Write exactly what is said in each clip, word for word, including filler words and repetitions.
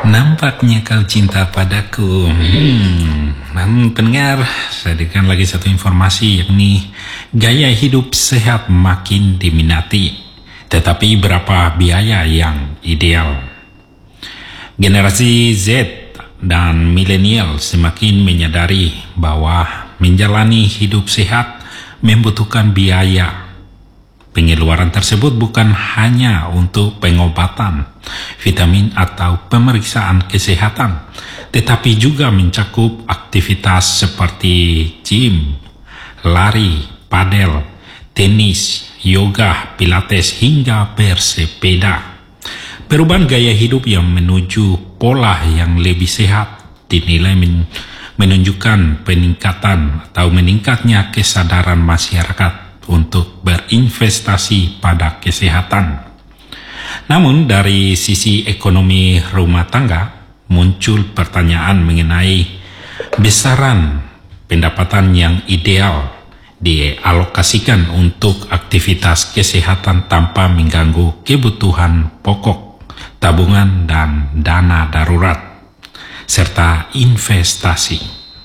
Nampaknya kau cinta padaku. Hmm, namun pendengar, saya hadirkan lagi satu informasi, yakni gaya hidup sehat makin diminati. Tetapi berapa biaya yang ideal? Generasi Z dan milenial semakin menyadari bahwa menjalani hidup sehat membutuhkan biaya. Pengeluaran tersebut bukan hanya untuk pengobatan, vitamin atau pemeriksaan kesehatan, tetapi juga mencakup aktivitas seperti gym, lari, padel, tenis, yoga, pilates, hingga bersepeda. Perubahan gaya hidup yang menuju pola yang lebih sehat dinilai men- menunjukkan peningkatan atau meningkatnya kesadaran masyarakat untuk berinvestasi pada kesehatan. Namun dari sisi ekonomi rumah tangga, muncul pertanyaan mengenai besaran pendapatan yang ideal dialokasikan untuk aktivitas kesehatan tanpa mengganggu kebutuhan pokok, tabungan dan dana darurat, serta investasi.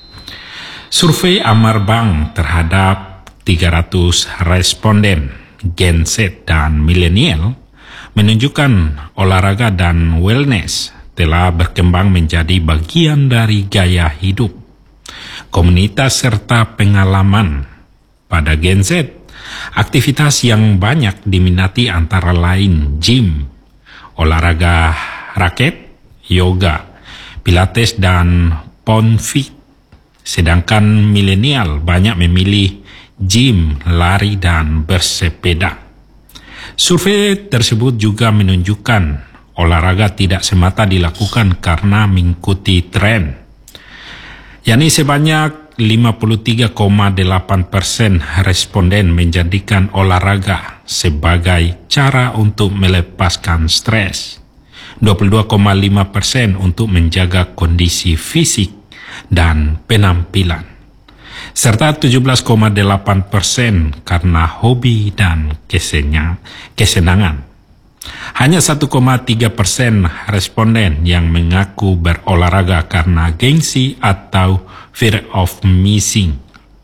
Survei Amar-Bank terhadap tiga ratus responden Gen Z dan milenial menunjukkan olahraga dan wellness telah berkembang menjadi bagian dari gaya hidup, komunitas serta pengalaman. Pada Gen Z, aktivitas yang banyak diminati antara lain gym, olahraga raket, yoga, pilates dan pound fit. Sedangkan milenial banyak memilih gym, lari, dan bersepeda. Survei tersebut juga menunjukkan olahraga tidak semata dilakukan karena mengikuti tren, yakni sebanyak lima puluh tiga koma delapan persen responden menjadikan olahraga sebagai cara untuk melepaskan stres, dua puluh dua koma lima persen untuk menjaga kondisi fisik dan penampilan, serta tujuh belas koma delapan persen karena hobi dan kesenangan. Hanya satu koma tiga persen responden yang mengaku berolahraga karena gengsi atau fear of missing.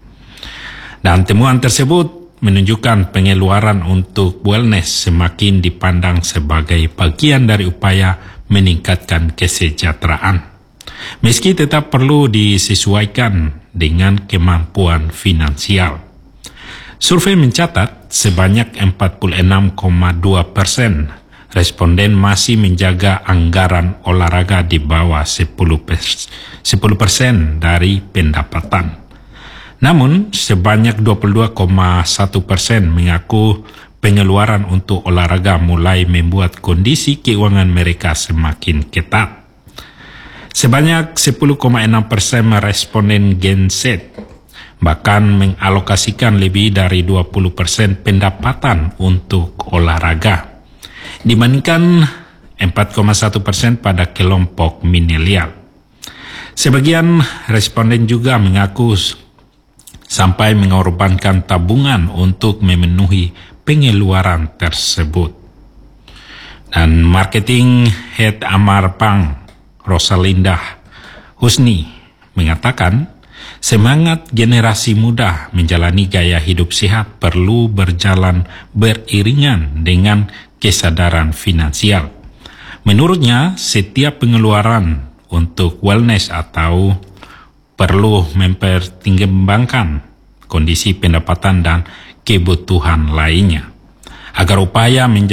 Dan temuan tersebut menunjukkan pengeluaran untuk wellness semakin dipandang sebagai bagian dari upaya meningkatkan kesejahteraan, meski tetap perlu disesuaikan dengan kemampuan finansial. Survei mencatat sebanyak empat puluh enam koma dua persen responden masih menjaga anggaran olahraga di bawah sepuluh persen dari pendapatan. Namun, sebanyak dua puluh dua koma satu persen mengaku pengeluaran untuk olahraga mulai membuat kondisi keuangan mereka semakin ketat. Sebanyak sepuluh koma enam persen responden Gen Z bahkan mengalokasikan lebih dari dua puluh persen pendapatan untuk olahraga, dibandingkan empat koma satu persen pada kelompok milenial. Sebagian responden juga mengaku sampai mengorbankan tabungan untuk memenuhi pengeluaran tersebut. Dan marketing head Amar-Bank, Rosalinda Husni, mengatakan semangat generasi muda menjalani gaya hidup sehat perlu berjalan beriringan dengan kesadaran finansial. Menurutnya, setiap pengeluaran untuk wellness atau perlu mempertimbangkan kondisi pendapatan dan kebutuhan lainnya, agar upaya menjaga